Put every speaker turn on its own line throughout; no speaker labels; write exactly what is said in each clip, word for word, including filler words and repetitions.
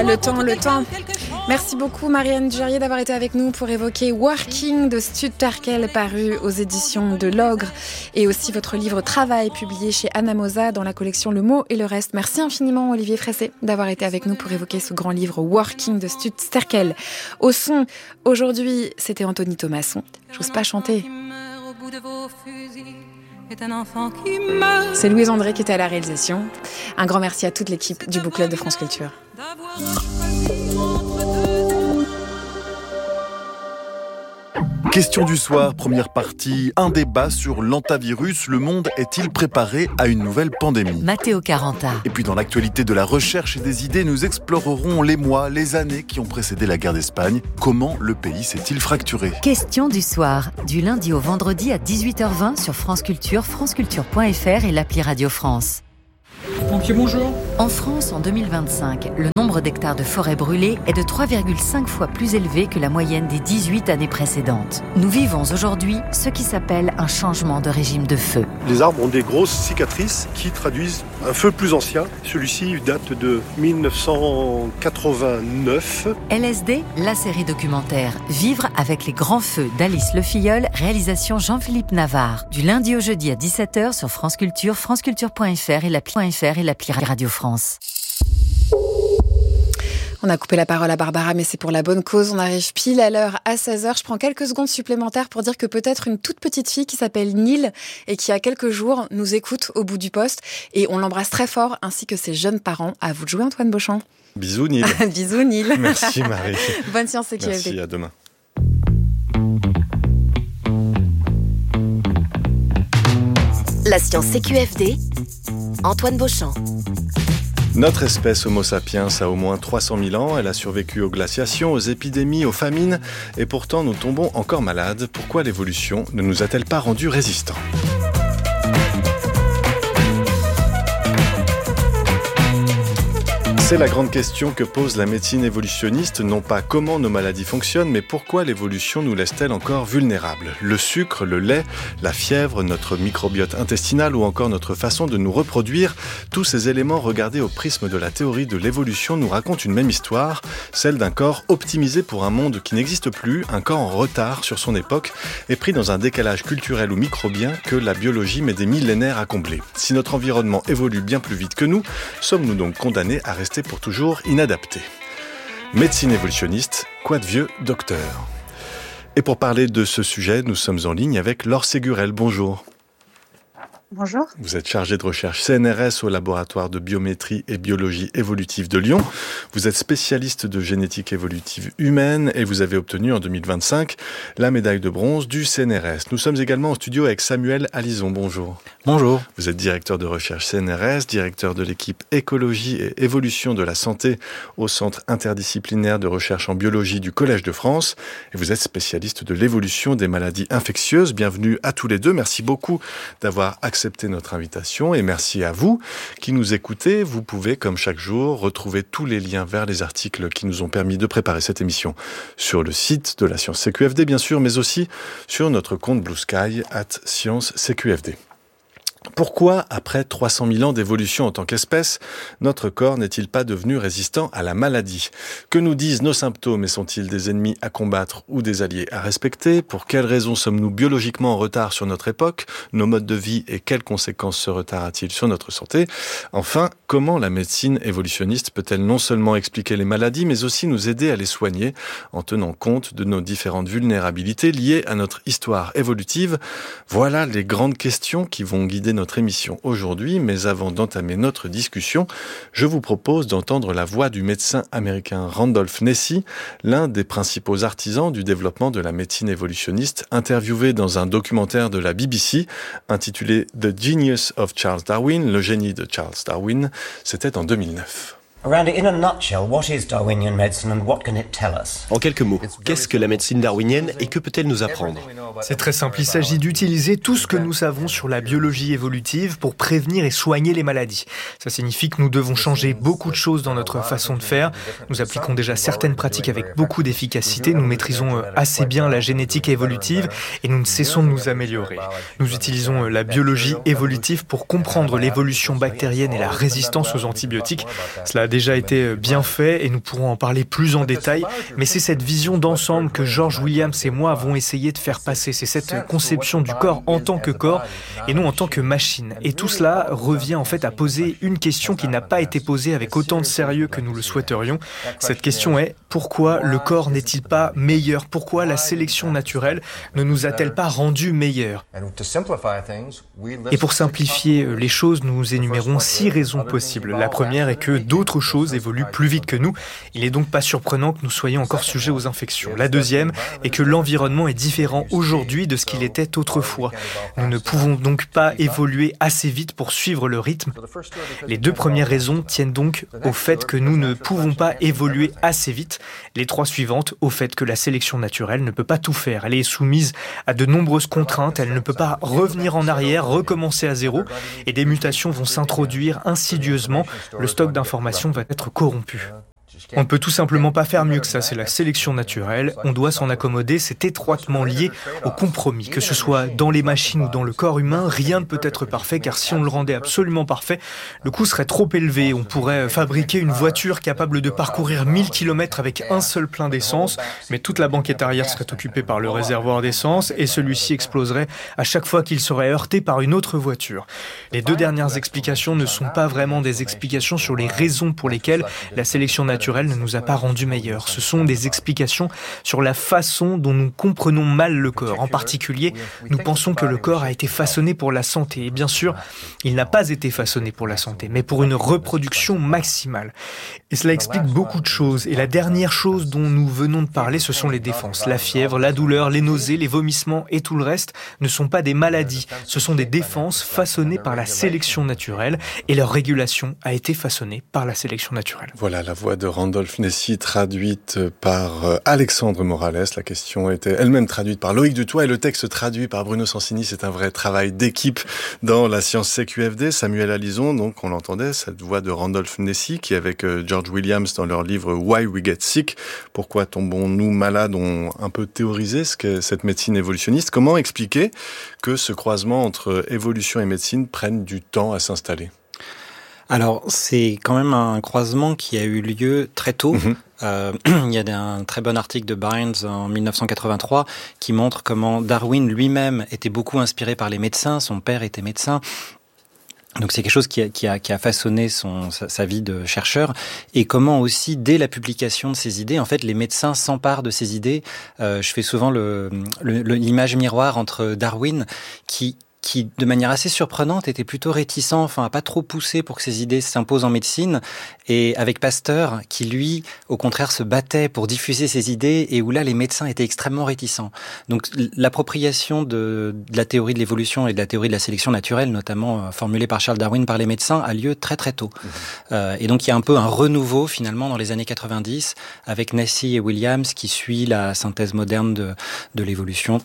Le temps, le temps. Merci beaucoup Marianne Dujarier d'avoir été avec nous pour évoquer Working de Stud Terkel, paru aux éditions de l'Ogre, et aussi votre livre Travail, publié chez Anamosa dans la collection Le Mot et le Reste. Merci infiniment Olivier Fressé d'avoir été avec nous pour évoquer ce grand livre Working de Stud Terkel. Au son, aujourd'hui, c'était Anthony Thomasson. J'ose pas chanter. C'est Louise André qui était à la réalisation. Un grand merci à toute l'équipe du Book Club de France Culture.
Question du soir, première partie, un débat sur l'hantavirus. Le monde est-il préparé à une nouvelle pandémie ?
Matteo Caranta.
Et puis dans l'actualité de la recherche et des idées, nous explorerons les mois, les années qui ont précédé la guerre d'Espagne. Comment le pays s'est-il fracturé ?
Question du soir, du lundi au vendredi à dix-huit heures vingt sur France Culture, franceculture point f r et l'appli Radio France.
Pompiers, bonjour.
En France, en deux mille vingt-cinq, le nombre d'hectares de forêts brûlées est de trois virgule cinq fois plus élevé que la moyenne des dix-huit années précédentes. Nous vivons aujourd'hui ce qui s'appelle un changement de régime de feu.
Les arbres ont des grosses cicatrices qui traduisent un feu plus ancien. Celui-ci date de mille neuf cent quatre-vingt-neuf.
L S D, la série documentaire Vivre avec les grands feux d'Alice Le Filleul, réalisation Jean-Philippe Navarre. Du lundi au jeudi à dix-sept heures sur France Culture, franceculture point f r et l'appli et l'appli Radio France.
On a coupé la parole à Barbara, mais c'est pour la bonne cause. On arrive pile à l'heure à seize heures. Je prends quelques secondes supplémentaires pour dire que peut-être une toute petite fille qui s'appelle Nil et qui a quelques jours nous écoute au bout du poste. Et on l'embrasse très fort, ainsi que ses jeunes parents. À vous de jouer, Antoine Beauchamp.
Bisous Nil.
Bisous Nil.
Merci Marie.
Bonne science C Q F D.
Merci, à demain.
La science C Q F D, Antoine Beauchamp.
Notre espèce Homo sapiens a au moins trois cent mille ans. Elle a survécu aux glaciations, aux épidémies, aux famines. Et pourtant, nous tombons encore malades. Pourquoi l'évolution ne nous a-t-elle pas rendus résistants ? C'est la grande question que pose la médecine évolutionniste, non pas comment nos maladies fonctionnent, mais pourquoi l'évolution nous laisse-t-elle encore vulnérables ? Le sucre, le lait, la fièvre, notre microbiote intestinal ou encore notre façon de nous reproduire, tous ces éléments regardés au prisme de la théorie de l'évolution nous racontent une même histoire, celle d'un corps optimisé pour un monde qui n'existe plus, un corps en retard sur son époque et pris dans un décalage culturel ou microbien que la biologie met des millénaires à combler. Si notre environnement évolue bien plus vite que nous, sommes-nous donc condamnés à rester pour toujours inadapté. Médecine évolutionniste, quoi de vieux, docteur ? Et pour parler de ce sujet, nous sommes en ligne avec Laure Ségurel. Bonjour.
Bonjour.
Vous êtes chargée de recherche C N R S au laboratoire de biométrie et biologie évolutive de Lyon. Vous êtes spécialiste de génétique évolutive humaine et vous avez obtenu en deux mille vingt-cinq la médaille de bronze du C N R S. Nous sommes également en studio avec Samuel Alison. Bonjour.
Bonjour.
Vous êtes directeur de recherche C N R S, directeur de l'équipe écologie et évolution de la santé au Centre interdisciplinaire de recherche en biologie du Collège de France. Et vous êtes spécialiste de l'évolution des maladies infectieuses. Bienvenue à tous les deux. Merci beaucoup d'avoir accepté accepté notre invitation et merci à vous qui nous écoutez. Vous pouvez, comme chaque jour, retrouver tous les liens vers les articles qui nous ont permis de préparer cette émission sur le site de la Science C Q F D, bien sûr, mais aussi sur notre compte Blue Sky, arobase science C Q F D. Pourquoi, après trois cent mille ans d'évolution en tant qu'espèce, notre corps n'est-il pas devenu résistant à la maladie ? Que nous disent nos symptômes et sont-ils des ennemis à combattre ou des alliés à respecter ? Pour quelles raisons sommes-nous biologiquement en retard sur notre époque ? Nos modes de vie et quelles conséquences ce retard a-t-il sur notre santé ? Enfin, comment la médecine évolutionniste peut-elle non seulement expliquer les maladies, mais aussi nous aider à les soigner en tenant compte de nos différentes vulnérabilités liées à notre histoire évolutive ? Voilà les grandes questions qui vont guider notre émission aujourd'hui, mais avant d'entamer notre discussion, je vous propose d'entendre la voix du médecin américain Randolph Nesse, l'un des principaux artisans du développement de la médecine évolutionniste, interviewé dans un documentaire de la B B C intitulé The Genius of Charles Darwin, le génie de Charles Darwin. C'était en deux mille neuf.
En quelques mots, qu'est-ce que la médecine darwinienne et que peut-elle nous apprendre ?
C'est très simple, il s'agit d'utiliser tout ce que nous savons sur la biologie évolutive pour prévenir et soigner les maladies. Ça signifie que nous devons changer beaucoup de choses dans notre façon de faire. Nous appliquons déjà certaines pratiques avec beaucoup d'efficacité, nous maîtrisons assez bien la génétique évolutive et nous ne cessons de nous améliorer. Nous utilisons la biologie évolutive pour comprendre l'évolution bactérienne et la résistance aux antibiotiques. Cela a a déjà été bien fait et nous pourrons en parler plus en détail, mais c'est cette vision d'ensemble que George Williams et moi avons essayé de faire passer. C'est cette conception du corps en tant que corps et non en tant que machine. Et tout cela revient en fait à poser une question qui n'a pas été posée avec autant de sérieux que nous le souhaiterions. Cette question est: pourquoi le corps n'est-il pas meilleur? Pourquoi la sélection naturelle ne nous a-t-elle pas rendus meilleurs? Et pour simplifier les choses, nous énumérons six raisons possibles. La première est que d'autres choses évoluent plus vite que nous. Il n'est donc pas surprenant que nous soyons encore sujets aux infections. La deuxième est que l'environnement est différent aujourd'hui de ce qu'il était autrefois. Nous ne pouvons donc pas évoluer assez vite pour suivre le rythme. Les deux premières raisons tiennent donc au fait que nous ne pouvons pas évoluer assez vite. Les trois suivantes au fait que la sélection naturelle ne peut pas tout faire. Elle est soumise à de nombreuses contraintes, elle ne peut pas revenir en arrière, recommencer à zéro, et des mutations vont s'introduire insidieusement. Le stock d'informations va être corrompu. On ne peut tout simplement pas faire mieux que ça, c'est la sélection naturelle, on doit s'en accommoder, c'est étroitement lié au compromis. Que ce soit dans les machines ou dans le corps humain, rien ne peut être parfait, car si on le rendait absolument parfait, le coût serait trop élevé. On pourrait fabriquer une voiture capable de parcourir mille kilomètres avec un seul plein d'essence, mais toute la banquette arrière serait occupée par le réservoir d'essence, et celui-ci exploserait à chaque fois qu'il serait heurté par une autre voiture. Les deux dernières explications ne sont pas vraiment des explications sur les raisons pour lesquelles la sélection naturelle ne nous a pas rendus meilleurs. Ce sont des explications sur la façon dont nous comprenons mal le corps. En particulier, nous pensons que le corps a été façonné pour la santé. Et bien sûr, il n'a pas été façonné pour la santé, mais pour une reproduction maximale. Et cela explique beaucoup de choses. Et la dernière chose dont nous venons de parler, ce sont les défenses. La fièvre, la douleur, les nausées, les vomissements et tout le reste ne sont pas des maladies. Ce sont des défenses façonnées par la sélection naturelle, et leur régulation a été façonnée par la sélection naturelle.
Voilà la voix de Randolph Nessy, traduite par Alexandre Morales. La question était elle-même traduite par Loïc Dutoit et le texte traduit par Bruno Sansini. C'est un vrai travail d'équipe dans la science C Q F D. Samuel Alison, donc on l'entendait, cette voix de Randolph Nessy qui, avec George Williams dans leur livre Why We Get Sick, pourquoi tombons-nous malades, ont un peu théorisé ce que cette médecine évolutionniste. Comment expliquer que ce croisement entre évolution et médecine prenne du temps à s'installer ?
Alors, c'est quand même un croisement qui a eu lieu très tôt. Mmh. Euh, il y a un très bon article de Barnes en dix-neuf cent quatre-vingt-trois qui montre comment Darwin lui-même était beaucoup inspiré par les médecins. Son père était médecin. Donc c'est quelque chose qui a, qui a, qui a façonné son, sa, sa vie de chercheur, et comment aussi, dès la publication de ces idées, en fait, les médecins s'emparent de ces idées. Euh, je fais souvent le, le, le, l'image miroir entre Darwin, qui qui, de manière assez surprenante, était plutôt réticent, enfin, à pas trop pousser pour que ces idées s'imposent en médecine, et avec Pasteur, qui lui, au contraire, se battait pour diffuser ses idées, et où là, les médecins étaient extrêmement réticents. Donc, l'appropriation de, de la théorie de l'évolution et de la théorie de la sélection naturelle, notamment euh, formulée par Charles Darwin par les médecins, a lieu très très tôt. Mmh. Euh, et donc, il y a un peu un renouveau, finalement, dans les années quatre-vingt-dix, avec Nessy et Williams, qui suit la synthèse moderne de, de l'évolution.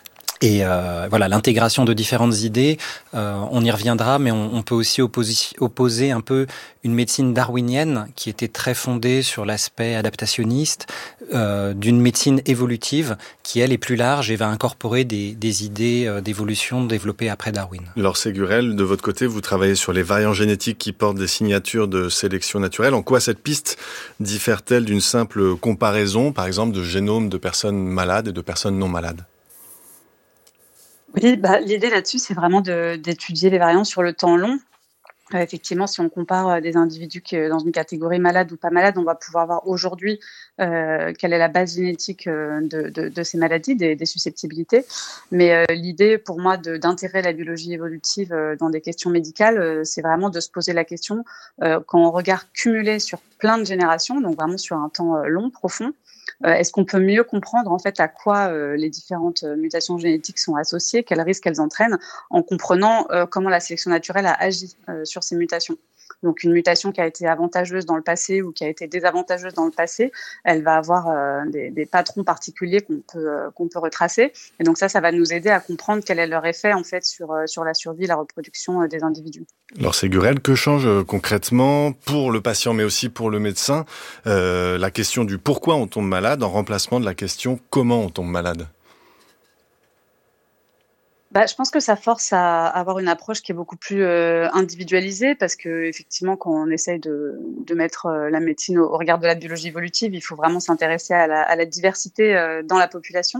Et euh, voilà, l'intégration de différentes idées, euh, on y reviendra, mais on, on peut aussi opposer, opposer un peu une médecine darwinienne qui était très fondée sur l'aspect adaptationniste, euh, d'une médecine évolutive qui, elle, est plus large et va incorporer des, des idées euh, d'évolution développées après Darwin.
Laure Ségurel, de votre côté, vous travaillez sur les variants génétiques qui portent des signatures de sélection naturelle. En quoi cette piste diffère-t-elle d'une simple comparaison, par exemple, de génomes de personnes malades et de personnes non malades ?
Oui, bah, l'idée là-dessus, c'est vraiment de, d'étudier les variants sur le temps long. Euh, effectivement, si on compare des individus qui, dans une catégorie malade ou pas malade, on va pouvoir voir aujourd'hui euh, quelle est la base génétique euh, de, de, de ces maladies, des, des susceptibilités. Mais euh, l'idée, pour moi, de, d'intégrer la biologie évolutive euh, dans des questions médicales, euh, c'est vraiment de se poser la question, euh, quand on regarde cumulé sur plein de générations, donc vraiment sur un temps euh, long, profond, Euh, est-ce qu'on peut mieux comprendre en fait à quoi euh, les différentes euh, mutations génétiques sont associées, quels risques elles entraînent, en comprenant euh, comment la sélection naturelle a agi euh, sur ces mutations. Donc une mutation qui a été avantageuse dans le passé ou qui a été désavantageuse dans le passé, elle va avoir euh, des, des patrons particuliers qu'on peut euh, qu'on peut retracer. Et donc ça, ça va nous aider à comprendre quel est leur effet en fait sur euh, sur la survie, la reproduction euh, des individus.
Alors Ségurel, que change euh, concrètement pour le patient, mais aussi pour le médecin, euh, la question du pourquoi on tombe malade en remplacement de la question comment on tombe malade?
Bah, je pense que ça force à avoir une approche qui est beaucoup plus euh, individualisée parce que effectivement, quand on essaye de, de mettre euh, la médecine au, au regard de la biologie évolutive, il faut vraiment s'intéresser à la, à la diversité euh, dans la population.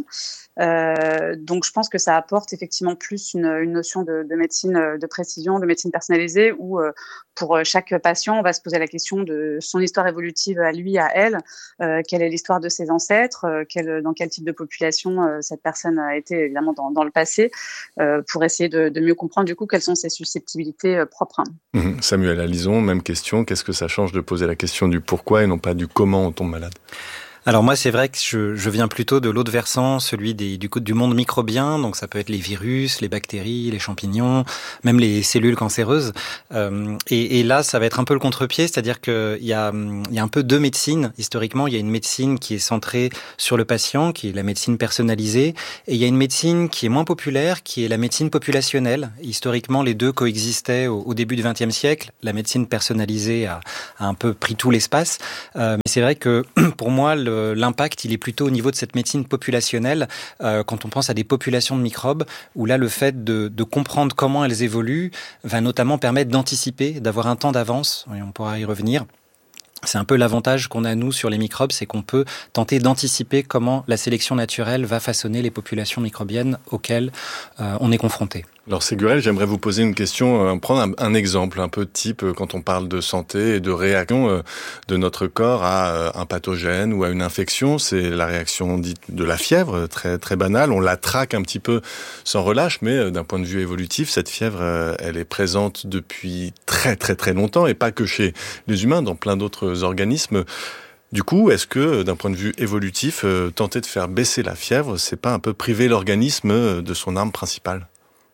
Euh, donc, je pense que ça apporte effectivement plus une, une notion de, de médecine de précision, de médecine personnalisée, où euh, pour chaque patient, on va se poser la question de son histoire évolutive à lui, à elle, euh, quelle est l'histoire de ses ancêtres, euh, quel, dans quel type de population euh, cette personne a été évidemment dans, dans le passé. Euh, pour essayer de, de mieux comprendre du coup quelles sont ses susceptibilités euh, propres.
Mmh. Samuel Alison, même question. Qu'est-ce que ça change de poser la question du pourquoi et non pas du comment on tombe malade ?
Alors moi, c'est vrai que je, je viens plutôt de l'autre versant, celui des, du, du monde microbien. Donc ça peut être les virus, les bactéries, les champignons, même les cellules cancéreuses. Euh, et, et là, ça va être un peu le contre-pied, c'est-à-dire qu'il y a, il y a un peu deux médecines. Historiquement, il y a une médecine qui est centrée sur le patient, qui est la médecine personnalisée. Et il y a une médecine qui est moins populaire, qui est la médecine populationnelle. Historiquement, les deux coexistaient au, au début du vingtième siècle. La médecine personnalisée a, a un peu pris tout l'espace. Euh, mais c'est vrai que pour moi, le l'impact, il est plutôt au niveau de cette médecine populationnelle, euh, quand on pense à des populations de microbes, où là, le fait de, de comprendre comment elles évoluent va notamment permettre d'anticiper, d'avoir un temps d'avance, et on pourra y revenir. C'est un peu l'avantage qu'on a, nous, sur les microbes, c'est qu'on peut tenter d'anticiper comment la sélection naturelle va façonner les populations microbiennes auxquelles euh, on est confronté.
Alors Ségurel, j'aimerais vous poser une question, euh, prendre un, un exemple un peu type euh, quand on parle de santé et de réaction euh, de notre corps à euh, un pathogène ou à une infection. C'est la réaction dite de la fièvre, très très banale. On la traque un petit peu sans relâche, mais euh, d'un point de vue évolutif, cette fièvre, euh, elle est présente depuis très très très longtemps et pas que chez les humains, dans plein d'autres organismes. Du coup, est-ce que, d'un point de vue évolutif, euh, tenter de faire baisser la fièvre, c'est pas un peu priver l'organisme de son arme principale ?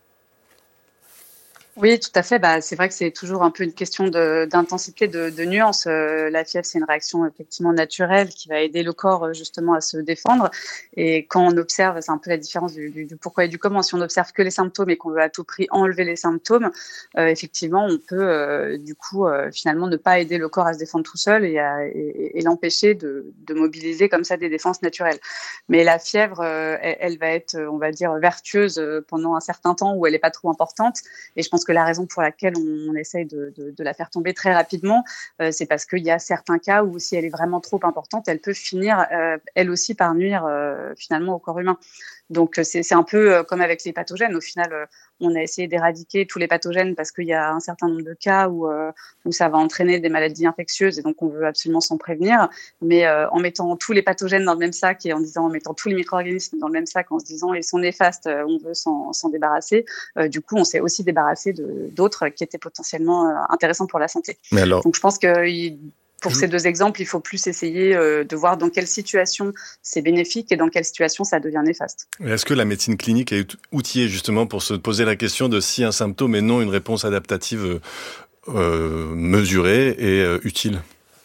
Oui, tout à fait. Bah, c'est vrai que c'est toujours un peu une question de, d'intensité, de, de nuance. Euh, la fièvre, c'est une réaction effectivement naturelle qui va aider le corps justement à se défendre. Et quand on observe, c'est un peu la différence du, du, du pourquoi et du comment. Si on n'observe que les symptômes et qu'on veut à tout prix enlever les symptômes, euh, effectivement, on peut euh, du coup euh, finalement ne pas aider le corps à se défendre tout seul et, à, et, et l'empêcher de, de mobiliser comme ça des défenses naturelles. Mais la fièvre, euh, elle, elle va être, on va dire, vertueuse pendant un certain temps où elle n'est pas trop importante. Et je pense que la raison pour laquelle on, on essaye de, de, de la faire tomber très rapidement, euh, c'est parce qu'il y a certains cas où si elle est vraiment trop importante, elle peut finir euh, elle aussi par nuire euh, finalement au corps humain. Donc c'est, c'est un peu euh, comme avec les pathogènes. Au final, euh, on a essayé d'éradiquer tous les pathogènes parce qu'il y a un certain nombre de cas où, euh, où ça va entraîner des maladies infectieuses et donc on veut absolument s'en prévenir. Mais euh, en mettant tous les pathogènes dans le même sac et en disant, en mettant tous les micro-organismes dans le même sac, en se disant ils sont néfastes, euh, on veut s'en, s'en débarrasser. Euh, du coup, on s'est aussi débarrassé de, d'autres qui étaient potentiellement euh, intéressants pour la santé.
Mais alors...
Donc je pense que il, pour ces deux exemples, il faut plus essayer euh, de voir dans quelle situation c'est bénéfique et dans quelle situation ça devient néfaste.
Est-ce que la médecine clinique est outillée justement pour se poser la question de si un symptôme est non une réponse adaptative euh, mesurée et euh, utile ?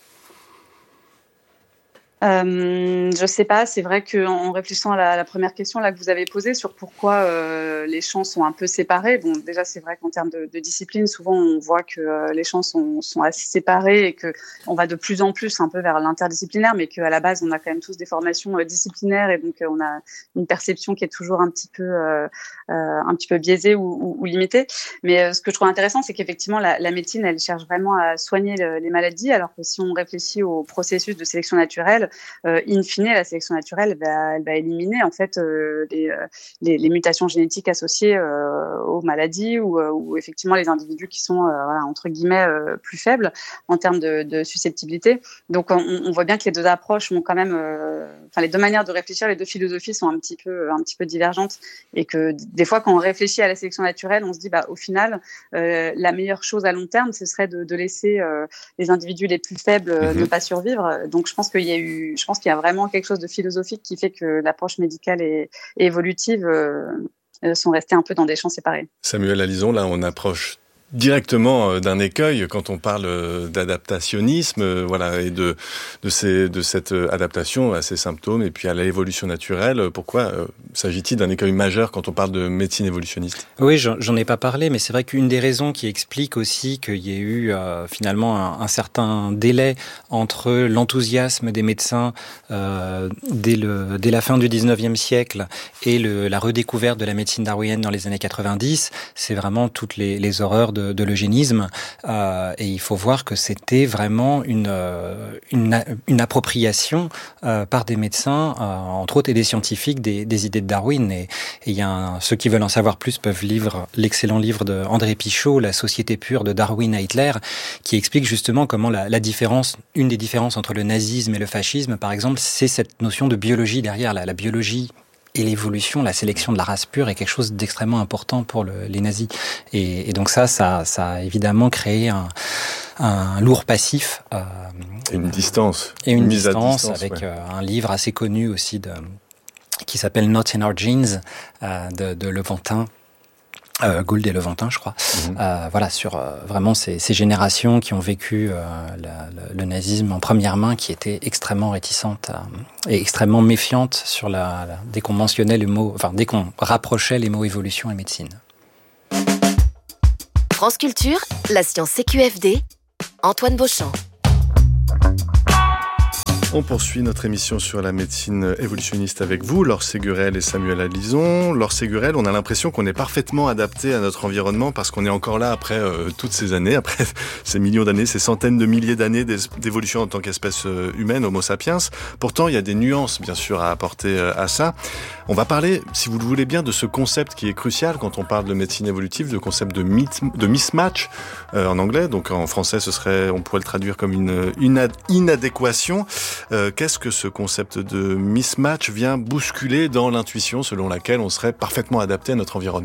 Euh, je sais pas, c'est vrai qu'en réfléchissant à la, à la première question là que vous avez posée sur pourquoi euh, les champs sont un peu séparés, bon déjà c'est vrai qu'en termes de, de discipline, souvent on voit que euh, les champs sont, sont assez séparés et que on va de plus en plus un peu vers l'interdisciplinaire, mais qu'à la base on a quand même tous des formations euh, disciplinaires et donc euh, on a une perception qui est toujours un petit peu euh, euh, un petit peu biaisée ou, ou, ou limitée. Mais euh, ce que je trouve intéressant, c'est qu'effectivement la, la médecine elle cherche vraiment à soigner le, les maladies, alors que si on réfléchit au processus de sélection naturelle, Euh, in fine, la sélection naturelle va, elle va éliminer en fait euh, les, les, les mutations génétiques associées euh, aux maladies ou, euh, ou effectivement les individus qui sont euh, voilà, entre guillemets euh, plus faibles en termes de, de susceptibilité. Donc on, on voit bien que les deux approches ont quand même, euh, enfin les deux manières de réfléchir, les deux philosophies sont un petit peu un petit peu divergentes et que des fois quand on réfléchit à la sélection naturelle, on se dit bah au final euh, la meilleure chose à long terme ce serait de, de laisser euh, les individus les plus faibles euh, mm-hmm. ne pas survivre. Donc je pense qu'il y a eu Je pense qu'il y a vraiment quelque chose de philosophique qui fait que l'approche médicale et, et évolutive euh, sont restées un peu dans des champs séparés.
Samuel Alison, là on approche directement d'un écueil quand on parle d'adaptationnisme, voilà, et de de ces de cette adaptation à ces symptômes et puis à l'évolution naturelle. Pourquoi euh, s'agit-il d'un écueil majeur quand on parle de médecine évolutionniste ?
Oui, j'en, j'en ai pas parlé, mais c'est vrai qu'une des raisons qui explique aussi qu'il y ait eu euh, finalement un, un certain délai entre l'enthousiasme des médecins euh, dès le dès la fin du dix-neuvième siècle et le, la redécouverte de la médecine darwinienne dans les années quatre-vingt-dix, c'est vraiment toutes les, les horreurs de De, de l'eugénisme, euh, et il faut voir que c'était vraiment une euh, une, une appropriation euh, par des médecins, euh, entre autres, et des scientifiques des, des idées de Darwin. Et il y a un, ceux qui veulent en savoir plus peuvent lire l'excellent livre de André Pichot, La société pure de Darwin à Hitler, qui explique justement comment la, la différence, une des différences entre le nazisme et le fascisme, par exemple, c'est cette notion de biologie derrière la, la biologie. Et l'évolution, la sélection de la race pure est quelque chose d'extrêmement important pour le, les nazis. Et, et donc ça, ça, ça a évidemment créé un, un lourd passif. Euh,
et une distance.
Et une,
une
distance,
distance
avec
ouais.
euh, un livre assez connu aussi de, qui s'appelle Not in Our Genes, euh, de, de Levantin. Euh, Gould et Levantin, je crois. Mmh. Euh, voilà, sur euh, vraiment ces, ces générations qui ont vécu euh, la, le, le nazisme en première main, qui étaient extrêmement réticentes euh, et extrêmement méfiantes sur la, la, dès qu'on mentionnait le mot, enfin dès qu'on rapprochait les mots évolution et médecine.
France Culture, la science C Q F D, Antoine Beauchamp.
On poursuit notre émission sur la médecine évolutionniste avec vous, Laure Ségurel et Samuel Alison. Laure Ségurel, on a l'impression qu'on est parfaitement adapté à notre environnement parce qu'on est encore là après euh, toutes ces années, après ces millions d'années, ces centaines de milliers d'années d'évolution en tant qu'espèce humaine, Homo sapiens. Pourtant, il y a des nuances, bien sûr, à apporter à ça. On va parler, si vous le voulez bien, de ce concept qui est crucial quand on parle de médecine évolutive, le concept de, myth, de mismatch euh, en anglais. Donc en français, ce serait, on pourrait le traduire comme une, une inadéquation. Euh, qu'est-ce que ce concept de mismatch vient bousculer dans l'intuition selon laquelle on serait parfaitement adapté à notre environnement ?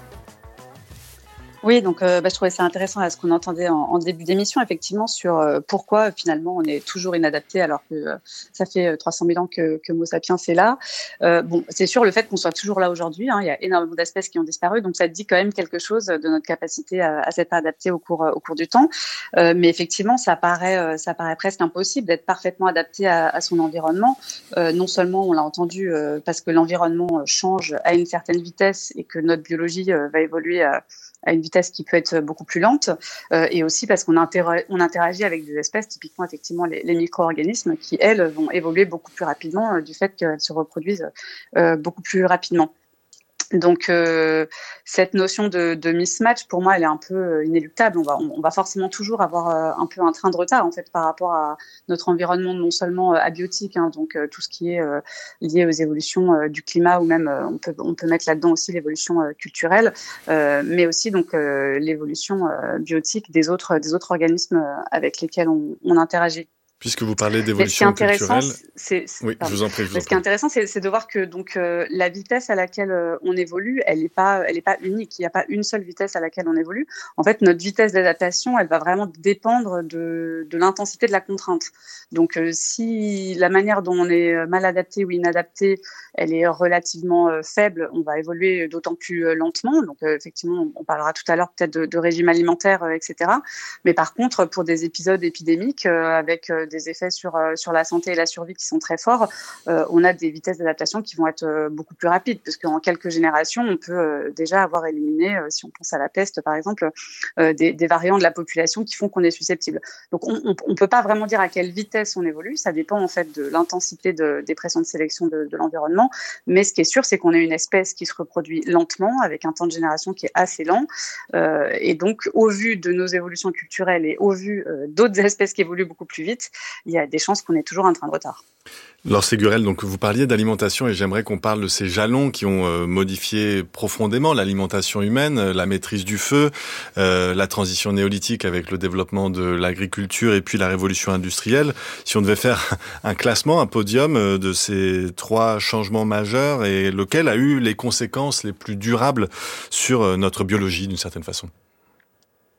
Oui, donc euh, bah, je trouvais ça intéressant à ce qu'on entendait en, en début d'émission, effectivement, sur euh, pourquoi finalement on est toujours inadapté alors que euh, ça fait euh, trois cent mille ans que, que Homo sapiens est là. Euh, bon, c'est sûr, le fait qu'on soit toujours là aujourd'hui, hein, il y a énormément d'espèces qui ont disparu, donc ça dit quand même quelque chose de notre capacité à, à s'être adapté au cours, au cours du temps. Euh, mais effectivement, ça paraît, euh, ça paraît presque impossible d'être parfaitement adapté à, à son environnement. Euh, non seulement, on l'a entendu, euh, parce que l'environnement change à une certaine vitesse et que notre biologie euh, va évoluer à à une vitesse qui peut être beaucoup plus lente, euh, et aussi parce qu'on interra- on interagit avec des espèces, typiquement effectivement les, les micro-organismes, qui elles vont évoluer beaucoup plus rapidement euh, du fait qu'elles se reproduisent euh, beaucoup plus rapidement. Donc euh, cette notion de, de mismatch, pour moi, elle est un peu inéluctable. On va, on, on va forcément toujours avoir euh, un peu un train de retard en fait par rapport à notre environnement, non seulement euh, abiotique, hein, donc euh, tout ce qui est euh, lié aux évolutions euh, du climat, ou même euh, on peut on peut mettre là-dedans aussi l'évolution euh, culturelle, euh, mais aussi donc euh, l'évolution euh, biotique des autres des autres organismes euh, avec lesquels on, on interagit.
Puisque vous parlez d'évolution culturelle,
c'est, c'est,
oui, je vous en prie. Je vous en
ce qui est intéressant, c'est, c'est de voir que donc euh, la vitesse à laquelle euh, on évolue, elle n'est pas, elle est pas unique. Il n'y a pas une seule vitesse à laquelle on évolue. En fait, notre vitesse d'adaptation, elle va vraiment dépendre de, de l'intensité de la contrainte. Donc, euh, si la manière dont on est mal adapté ou inadapté, elle est relativement euh, faible, on va évoluer d'autant plus euh, lentement. Donc, euh, effectivement, on parlera tout à l'heure peut-être de, de régime alimentaire, euh, et cetera. Mais par contre, pour des épisodes épidémiques euh, avec euh, des effets sur euh, sur la santé et la survie qui sont très forts, euh, on a des vitesses d'adaptation qui vont être euh, beaucoup plus rapides, parce qu'en quelques générations, on peut euh, déjà avoir éliminé, euh, si on pense à la peste par exemple, euh, des, des variants de la population qui font qu'on est susceptible. Donc on, on, on peut pas vraiment dire à quelle vitesse on évolue, ça dépend en fait de l'intensité de, des pressions de sélection de, de l'environnement, mais ce qui est sûr, c'est qu'on est une espèce qui se reproduit lentement, avec un temps de génération qui est assez lent, euh, et donc au vu de nos évolutions culturelles et au vu euh, d'autres espèces qui évoluent beaucoup plus vite, il y a des chances qu'on ait toujours un train de retard.
Laure Ségurel, donc vous parliez d'alimentation et j'aimerais qu'on parle de ces jalons qui ont euh, modifié profondément l'alimentation humaine, la maîtrise du feu, euh, la transition néolithique avec le développement de l'agriculture et puis la révolution industrielle. Si on devait faire un classement, un podium de ces trois changements majeurs, et lequel a eu les conséquences les plus durables sur notre biologie d'une certaine façon ?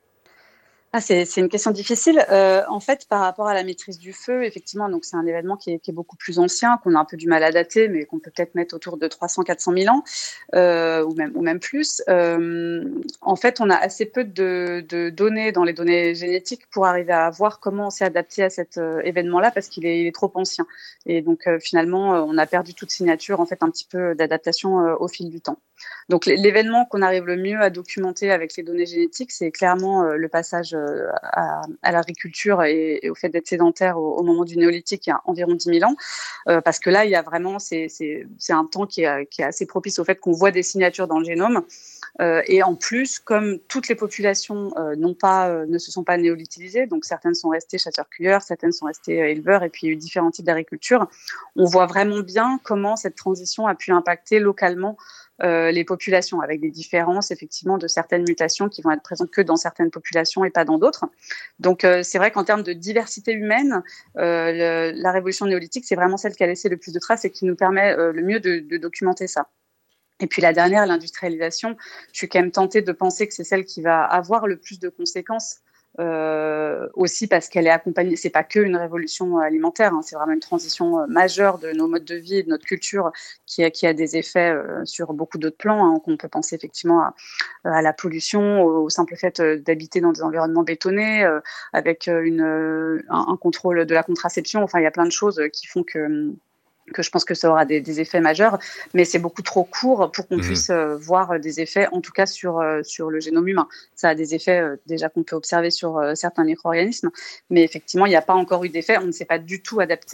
Ah, c'est, c'est une question difficile. Euh, en fait, par rapport à la maîtrise du feu, effectivement, donc c'est un événement qui est, qui est beaucoup plus ancien, qu'on a un peu du mal à dater, mais qu'on peut peut-être mettre autour de trois cents à quatre cent mille ans, euh, ou même ou même plus. Euh, en fait, on a assez peu de, de données dans les données génétiques pour arriver à voir comment on s'est adapté à cet euh, événement-là, parce qu'il est, il est trop ancien. Et donc, euh, finalement, euh, on a perdu toute signature, en fait, un petit peu d'adaptation euh, au fil du temps. Donc, l'événement qu'on arrive le mieux à documenter avec les données génétiques, c'est clairement euh, le passage À, à l'agriculture et, et au fait d'être sédentaire au, au moment du néolithique, il y a environ dix mille ans, euh, parce que là, il y a vraiment, c'est, c'est, c'est un temps qui est, qui est assez propice au fait qu'on voit des signatures dans le génome. Euh, et en plus, comme toutes les populations euh, n'ont pas, euh, ne se sont pas néolithisées, donc certaines sont restées chasseurs-cueilleurs, certaines sont restées euh, éleveurs, et puis il y a eu différents types d'agriculture, on voit vraiment bien comment cette transition a pu impacter localement Euh, les populations, avec des différences effectivement de certaines mutations qui vont être présentes que dans certaines populations et pas dans d'autres. Donc euh, c'est vrai qu'en termes de diversité humaine, euh, le, la révolution néolithique, c'est vraiment celle qui a laissé le plus de traces et qui nous permet euh, le mieux de, de documenter ça. Et puis la dernière, l'industrialisation, je suis quand même tentée de penser que c'est celle qui va avoir le plus de conséquences. Euh, aussi parce qu'elle est accompagnée, c'est pas que une révolution alimentaire, hein, c'est vraiment une transition majeure de nos modes de vie et de notre culture qui a, qui a des effets euh, sur beaucoup d'autres plans, hein, qu'on peut penser effectivement à, à la pollution, au, au simple fait d'habiter dans des environnements bétonnés, euh, avec une, un, un contrôle de la contraception, enfin il y a plein de choses qui font que que je pense que ça aura des, des effets majeurs, mais c'est beaucoup trop court pour qu'on mmh. puisse euh, voir des effets, en tout cas sur, euh, sur le génome humain. Ça a des effets euh, déjà qu'on peut observer sur euh, certains micro-organismes, mais effectivement, il n'y a pas encore eu d'effet. On ne s'est pas du tout adapté